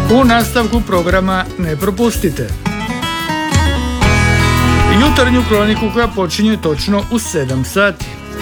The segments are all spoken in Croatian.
U nastavku programa ne propustite jutarnju kroniku koja počinje točno u 7 sati.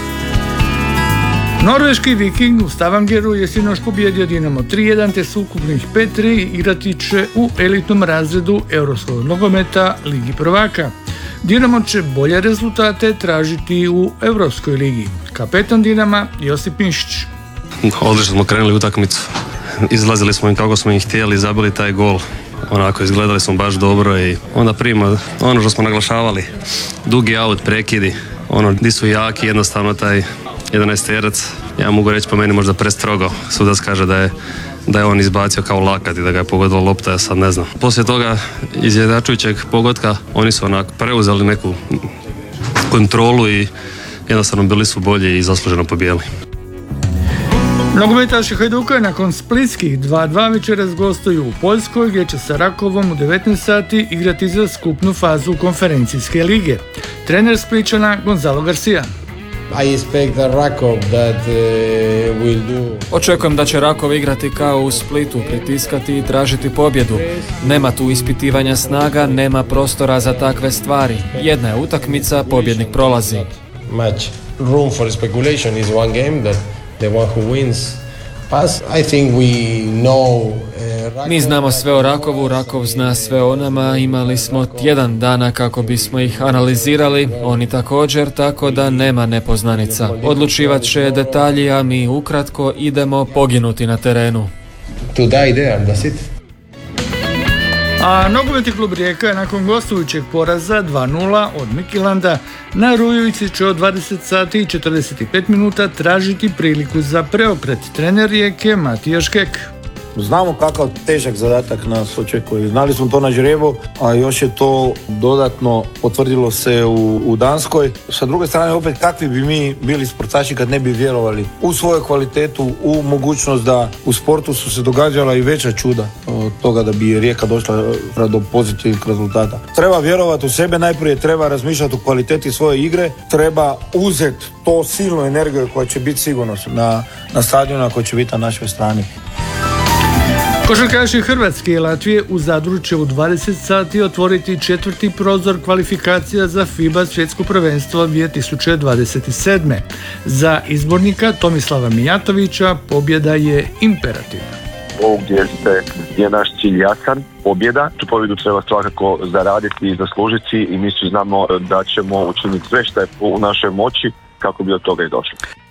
Norveški Viking u Stavangeru je sinoć pobjedio Dinamo 3-1 te s ukupnih 5-3 igrati će u elitnom razredu europskog nogometa Ligi prvaka. Dinamo će bolje rezultate tražiti u Europskoj ligi. Kapetan Dinama Josip Mišić. Odlično smo krenuli utakmicu. Izlazili smo im kako smo ih htjeli, zabili taj gol. Onako izgledali smo baš dobro i onda prima ono što smo naglašavali. Dugi aut, prekidi. Di su jaki, jednostavno taj 11-terac. Ja mogu reći po meni možda prestrogo. Sudac kaže da je on izbacio kao lakat i da ga je pogodila lopta, ja sad ne znam. Poslije toga izjednačujućeg pogotka oni su onako preuzeli neku kontrolu i jednostavno bili su bolji i zasluženo pobijeli. Nogometaši Hajduka nakon splitskih 2-2 večeras gostuju u Poljskoj gdje će sa Rakovom u 19 sati igrati za skupnu fazu konferencijske lige. Trener Splićana Gonzalo Garcia. Očekujem da će Rakov igrati kao u Splitu, pritiskati i tražiti pobjedu. Nema tu ispitivanja snaga, nema prostora za takve stvari. Jedna je utakmica, pobjednik prolazi. Room for speculation is one game that the one who wins pass. I think we know Mi znamo sve o Rakovu, Rakov zna sve o nama, imali smo tjedan dana kako bismo ih analizirali, oni također, tako da nema nepoznanica. Odlučivat će detalji, a mi ukratko idemo poginuti na terenu. To die there, that's it. A nogometni klub Rijeka nakon gostujućeg poraza 2-0 od Mikilanda na Rujovici će od 20 sati i 45 minuta tražiti priliku za preokret. Trener Rijeke Matija Škek. Znamo kakav težak zadatak nas očekuje. Znali smo to na žrebu, a još je to dodatno potvrdilo se u Danskoj. Sa druge strane, opet kakvi bi mi bili sportaši kad ne bi vjerovali u svoju kvalitetu, u mogućnost da u sportu su se događala i veća čuda od toga da bi Rijeka došla do pozitivnih rezultata. Treba vjerovati u sebe, najprije treba razmišljati o kvaliteti svoje igre, treba uzeti to silnu energiju koja će biti sigurno na stadionu, koja će biti na našoj strani. Košarkaši Hrvatske i Latvije u Zadru će u 20 sati otvoriti četvrti prozor kvalifikacija za FIBA svjetsko prvenstvo 2027. Za izbornika Tomislava Mijatovića pobjeda je imperativna. Ovdje je naš cilj jasan, pobjeda. Tu pobjedu treba svakako zaraditi i zaslužiti i mi svi znamo da ćemo učiniti sve što je u našoj moći kako bi od toga i došlo.